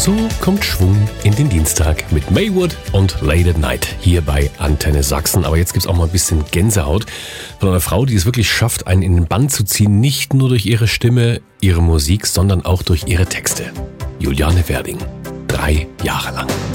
So kommt Schwung in den Dienstag mit Maywood und Late at Night hier bei Antenne Sachsen. Aber jetzt gibt's auch mal ein bisschen Gänsehaut von einer Frau, die es wirklich schafft, einen in den Bann zu ziehen. Nicht nur durch ihre Stimme, ihre Musik, sondern auch durch ihre Texte. Juliane Werding. 3 Jahre lang.